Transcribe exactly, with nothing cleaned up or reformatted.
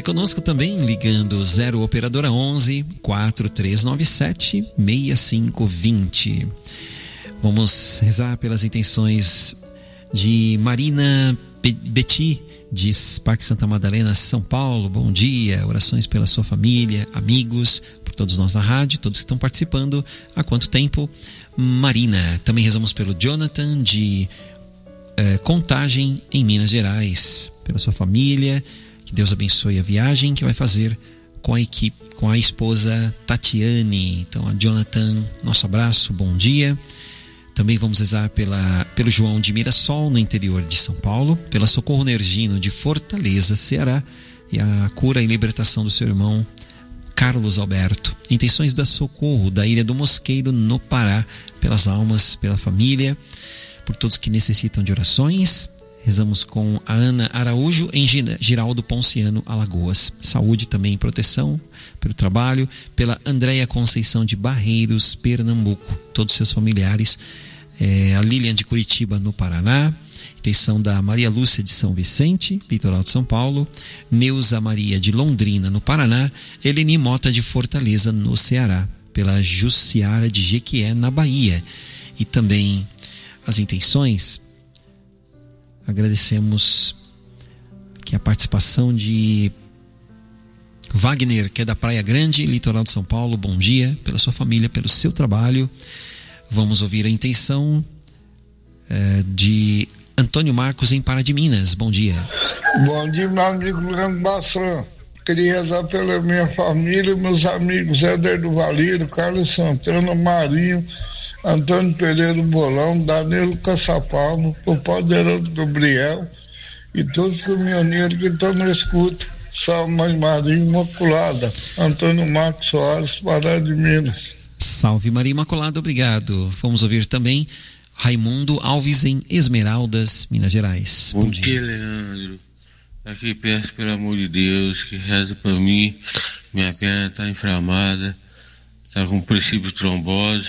fazer conosco também ligando zero operadora onze, quatro três nove sete, seis cinco dois zero. Vamos rezar pelas intenções de Marina Betty, de Parque Santa Madalena, São Paulo. Bom dia, orações pela sua família, amigos, por todos nós na rádio, todos que estão participando. Há quanto tempo? Marina. Também rezamos pelo Jonathan, de eh, Contagem, em Minas Gerais, pela sua família. Que Deus abençoe a viagem que vai fazer com a equipe, com a esposa Tatiane. Então, a Jonathan, nosso abraço, bom dia. Também vamos rezar pela, pelo João de Mirassol, no interior de São Paulo, pela Socorro Nergino, de Fortaleza, Ceará, e a cura e libertação do seu irmão Carlos Alberto. Intenções da Socorro, da Ilha do Mosqueiro, no Pará, pelas almas, pela família, por todos que necessitam de orações. Rezamos com a Ana Araújo, em Giraldo Ponciano, Alagoas. Saúde também e proteção pelo trabalho. Pela Andréia Conceição, de Barreiros, Pernambuco. Todos os seus familiares. É, a Lilian, de Curitiba, no Paraná. Intenção da Maria Lúcia, de São Vicente, litoral de São Paulo. Neuza Maria, de Londrina, no Paraná. Eleni Mota, de Fortaleza, no Ceará. Pela Jussiara, de Jequié, na Bahia. E também as intenções... Agradecemos aqui a participação de Wagner, que é da Praia Grande, litoral de São Paulo. Bom dia, pela sua família, pelo seu trabalho. Vamos ouvir a intenção é, de Antônio Marcos, em Pará de Minas. Bom dia. Bom dia, meu amigo Leandro Bassan. Queria rezar pela minha família, meus amigos Éder do Valeiro, Carlos Santana, Marinho, Antônio Pereira do Bolão, Danilo Caçapalvo, o Poderoso Gabriel e todos os caminhoneiros que estão na escuta. Salve Mãe Maria Imaculada. Antônio Marcos Soares, Pará de Minas. Salve Maria Imaculada, obrigado. Vamos ouvir também Raimundo Alves, em Esmeraldas, Minas Gerais. Bom, Bom dia, dia, Leandro. Aqui peço, pelo amor de Deus, que reza para mim. Minha perna está inflamada, está com princípio de trombose.